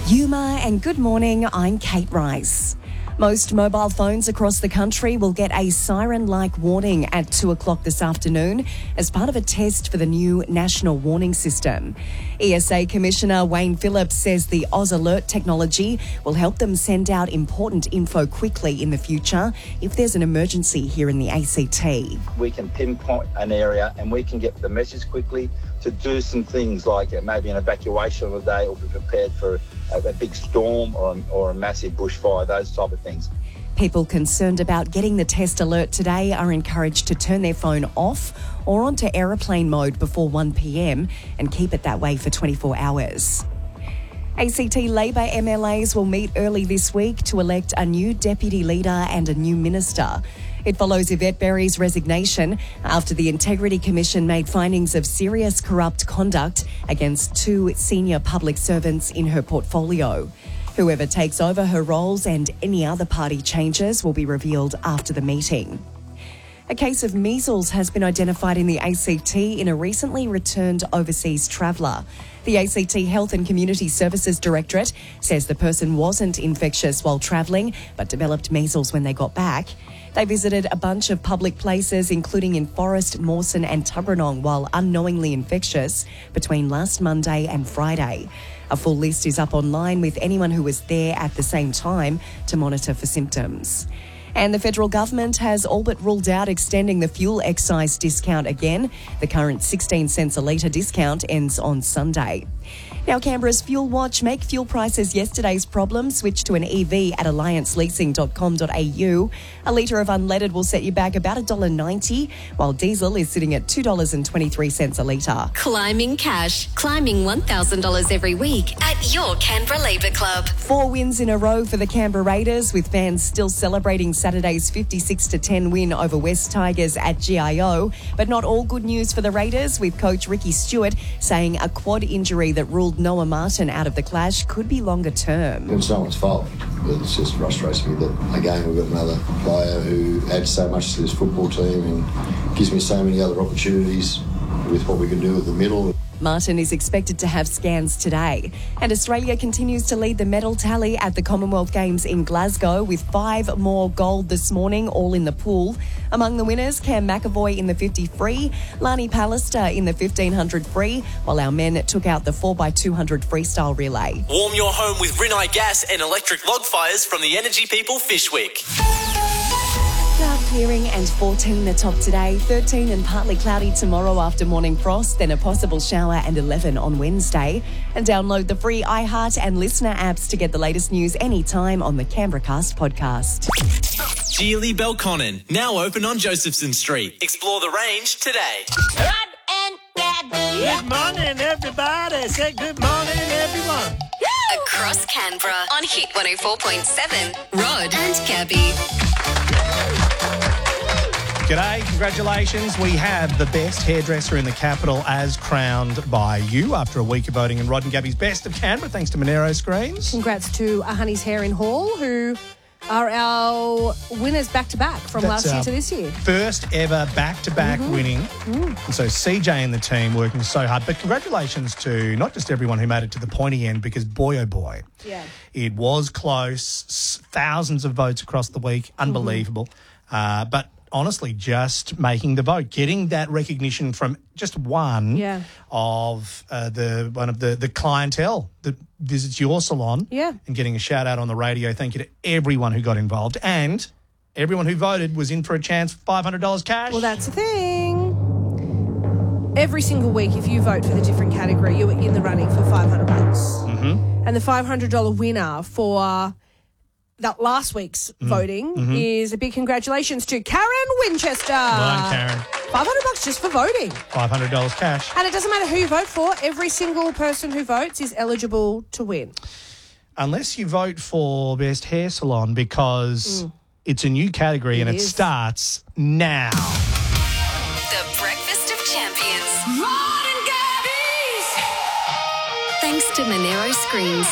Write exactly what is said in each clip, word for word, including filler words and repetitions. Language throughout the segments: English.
Yuma and good morning, I'm Kate Rice. Most mobile phones across the country will get a siren-like warning at two o'clock this afternoon as part of a test for the new National Warning System. E S A Commissioner Wayne Phillips says the Oz Alert technology will help them send out important info quickly in the future if there's an emergency here in the A C T. We can pinpoint an area and we can get the message quickly to do some things like maybe an evacuation of the day or be prepared for a, a big storm or a, or a massive bushfire, those type of things. People concerned about getting the test alert today are encouraged to turn their phone off or onto aeroplane mode before one p.m. and keep it that way for twenty-four hours. A C T Labor M L As will meet early this week to elect a new deputy leader and a new minister. It follows Yvette Berry's resignation after the Integrity Commission made findings of serious corrupt conduct against two senior public servants in her portfolio. Whoever takes over her roles and any other party changes will be revealed after the meeting. A case of measles has been identified in the A C T in a recently returned overseas traveller. The A C T Health and Community Services Directorate says the person wasn't infectious while travelling but developed measles when they got back. They visited a bunch of public places, including in Forest, Mawson and Tuggeranong, while unknowingly infectious between last Monday and Friday. A full list is up online with anyone who was there at the same time to monitor for symptoms. And the federal government has all but ruled out extending the fuel excise discount again. The current sixteen cents a litre discount ends on Sunday. Now, Canberra's Fuel Watch. Make fuel prices yesterday's problem. Switch to an E V at alliance leasing dot com dot a u. A litre of unleaded will set you back about one dollar ninety, while diesel is sitting at two dollars twenty-three a litre. Climbing cash. Climbing one thousand dollars every week at your Canberra Labour Club. Four wins in a row for the Canberra Raiders, with fans still celebrating Saturday's fifty-six to ten win over West Tigers at G I O. But not all good news for the Raiders, with coach Ricky Stewart saying a quad injury that ruled Noah Martin out of the clash could be longer term. It's no one's fault, but it's just frustrates me that, again, we've got another player who adds so much to this football team and gives me so many other opportunities with what we can do with the middle. Martin is expected to have scans today. And Australia continues to lead the medal tally at the Commonwealth Games in Glasgow with five more gold this morning, all in the pool. Among the winners, Cam McAvoy in the fifty free, Lani Pallister in the fifteen hundred free, while our men took out the four by two hundred freestyle relay. Warm your home with Rinnai gas and electric log fires from the Energy People Fishwick. Dark clearing and fourteen the top today, thirteen and partly cloudy tomorrow after morning frost, then a possible shower and eleven on Wednesday. And download the free iHeart and Listener apps to get the latest news anytime on the Canberra Cast podcast. Geely Belconnen, now open on Josephson Street. Explore the range today. Rod and Gabby. Good morning, everybody. Say good morning, everyone. Across Canberra on Hit one oh four point seven. Rod and Gabby. G'day, congratulations. We have the best hairdresser in the capital as crowned by you after a week of voting in Rod and Gabby's Best of Canberra, thanks to Monero Screens. Congrats to A Honey's Hair in Hall, who are our winners back-to-back from That's last year to this year. First ever back-to-back Mm-hmm. winning. Mm. And so C J and the team working so hard. But congratulations to not just everyone who made it to the pointy end, because boy, oh boy, yeah. it was close. Thousands of votes across the week. Unbelievable. Mm-hmm. Uh, but honestly, just making the vote, getting that recognition from just one yeah. of uh, the one of the, the clientele that visits your salon, yeah. and getting a shout out on the radio. Thank you to everyone who got involved, and everyone who voted was in for a chance for five hundred dollars cash. Well, that's the thing. Every single week, if you vote for the different category, you're in the running for five hundred bucks. Mm-hmm. And the five hundred dollars winner for that last week's mm. voting mm-hmm. is a big congratulations to Karen Winchester. Well done, Karen. five hundred bucks just for voting. five hundred dollars cash. And it doesn't matter who you vote for. Every single person who votes is eligible to win. Unless you vote for Best Hair Salon, because mm. it's a new category it and is. it starts now. The Breakfast of Champions. Rod and Gabby's. Thanks to Monero Screens.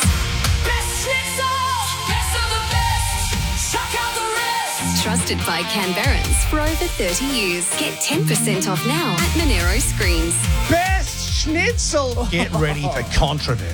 Trusted by Canberrans for over thirty years. Get ten percent off now at Monero Screens. Best Schnitzel. Get ready for controversy.